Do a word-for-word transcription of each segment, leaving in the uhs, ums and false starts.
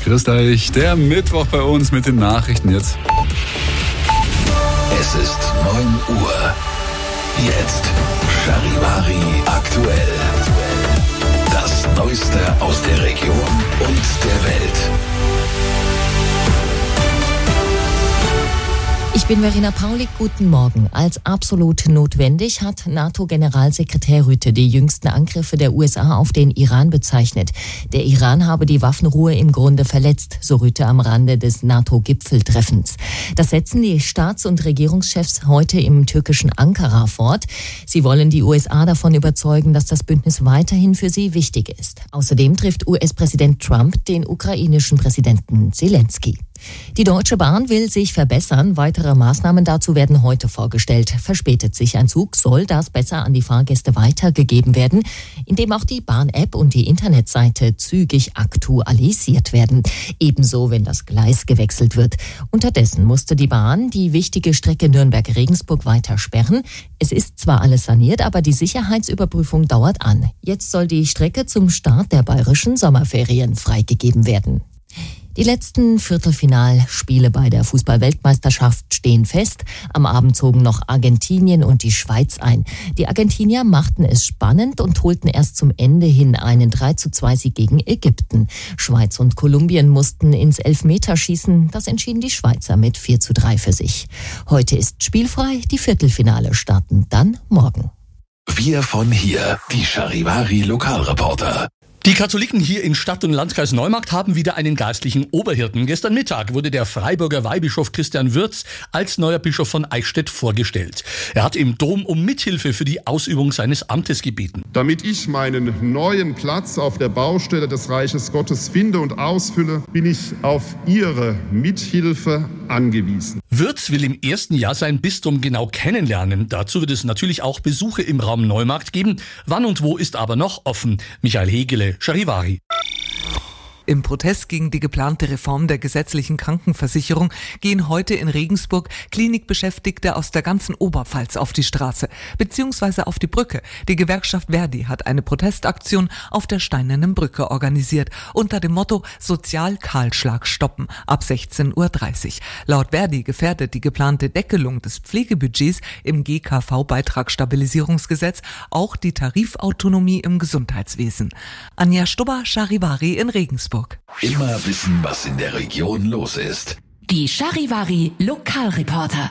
Grüß euch, der Mittwoch bei uns mit den Nachrichten jetzt. Es ist neun Uhr. Jetzt Charivari aktuell. Das Neueste aus der Region und der Welt. Ich bin Verena Paulik, guten Morgen. Als absolut notwendig hat NATO-Generalsekretär Rutte die jüngsten Angriffe der U S A auf den Iran bezeichnet. Der Iran habe die Waffenruhe im Grunde verletzt, so Rutte am Rande des NATO-Gipfeltreffens. Das setzen die Staats- und Regierungschefs heute im türkischen Ankara fort. Sie wollen die U S A davon überzeugen, dass das Bündnis weiterhin für sie wichtig ist. Außerdem trifft U S-Präsident Trump den ukrainischen Präsidenten Zelensky. Die Deutsche Bahn will sich verbessern. Weitere Maßnahmen dazu werden heute vorgestellt. Verspätet sich ein Zug, soll das besser an die Fahrgäste weitergegeben werden, indem auch die Bahn-App und die Internetseite zügig aktualisiert werden. Ebenso, wenn das Gleis gewechselt wird. Unterdessen musste die Bahn die wichtige Strecke Nürnberg-Regensburg weiter sperren. Es ist zwar alles saniert, aber die Sicherheitsüberprüfung dauert an. Jetzt soll die Strecke zum Start der bayerischen Sommerferien freigegeben werden. Die letzten Viertelfinalspiele bei der Fußball-Weltmeisterschaft stehen fest. Am Abend zogen noch Argentinien und die Schweiz ein. Die Argentinier machten es spannend und holten erst zum Ende hin einen drei zu zwei Sieg gegen Ägypten. Schweiz und Kolumbien mussten ins Elfmeterschießen. Das entschieden die Schweizer mit vier zu drei für sich. Heute ist spielfrei. Die Viertelfinale starten dann morgen. Wir von hier, die Charivari Lokalreporter. Die Katholiken hier in Stadt- und Landkreis Neumarkt haben wieder einen geistlichen Oberhirten. Gestern Mittag wurde der Freiburger Weihbischof Christian Würz als neuer Bischof von Eichstätt vorgestellt. Er hat im Dom um Mithilfe für die Ausübung seines Amtes gebeten. Damit ich meinen neuen Platz auf der Baustelle des Reiches Gottes finde und ausfülle, bin ich auf Ihre Mithilfe angewiesen. Würz will im ersten Jahr sein Bistum genau kennenlernen. Dazu wird es natürlich auch Besuche im Raum Neumarkt geben. Wann und wo ist aber noch offen. Michael Hegele, Charivari. Im Protest gegen die geplante Reform der gesetzlichen Krankenversicherung gehen heute in Regensburg Klinikbeschäftigte aus der ganzen Oberpfalz auf die Straße, beziehungsweise auf die Brücke. Die Gewerkschaft Verdi hat eine Protestaktion auf der Steinernen Brücke organisiert, unter dem Motto Sozialkahlschlag stoppen, ab sechzehn Uhr dreißig. Laut Verdi gefährdet die geplante Deckelung des Pflegebudgets im G K V-Beitragsstabilisierungsgesetz auch die Tarifautonomie im Gesundheitswesen. Anja Stubber, Charivari in Regensburg. Immer wissen, was in der Region los ist. Die Charivari Lokalreporter.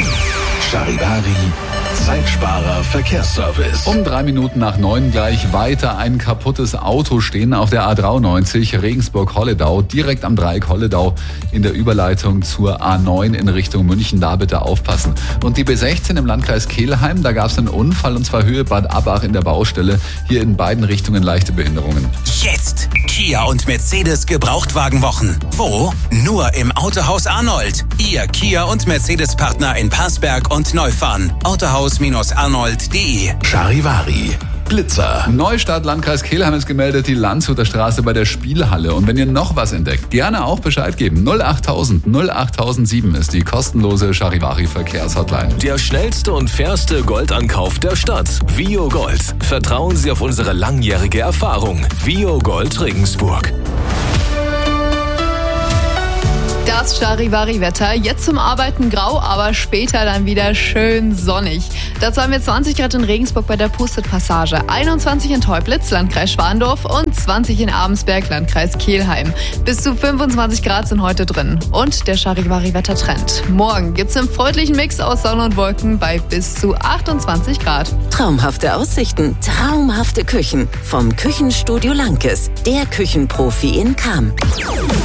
Charivari Zeitsparer Verkehrsservice. Um drei Minuten nach neun gleich weiter ein kaputtes Auto stehen auf der A dreiundneunzig Regensburg-Holledau, direkt am Dreieck Holledau in der Überleitung zur A neun in Richtung München. Da bitte aufpassen. Und die B sechzehn im Landkreis Kelheim, da gab es einen Unfall und zwar Höhe Bad Abbach in der Baustelle. Hier in beiden Richtungen leichte Behinderungen. Jetzt Kia und Mercedes Gebrauchtwagenwochen. Wo? Nur im Autohaus Arnold. Ihr Kia und Mercedes Partner in Parsberg und Neufahren. Autohaus arnold punkt de. Charivari Blitzer. Neustadt, Landkreis Kelheim ist gemeldet, die Landshuter Straße bei der Spielhalle. Und wenn ihr noch was entdeckt, gerne auch Bescheid geben. null achttausend null achttausendsieben ist die kostenlose Charivari Verkehrshotline. Der schnellste und fairste Goldankauf der Stadt. Vio Gold. Vertrauen Sie auf unsere langjährige Erfahrung. Vio Gold Regensburg. Das Charivari-Wetter. Jetzt zum Arbeiten grau, aber später dann wieder schön sonnig. Dazu haben wir zwanzig Grad in Regensburg bei der Pustet-Passage, einundzwanzig in Teublitz, Landkreis Schwandorf und zwanzig in Abensberg, Landkreis Kelheim. Bis zu fünfundzwanzig Grad sind heute drin. Und der Charivari-Wettertrend. Morgen gibt's einen freundlichen Mix aus Sonne und Wolken bei bis zu achtundzwanzig Grad. Traumhafte Aussichten, traumhafte Küchen. Vom Küchenstudio Lankes, der Küchenprofi in Cham.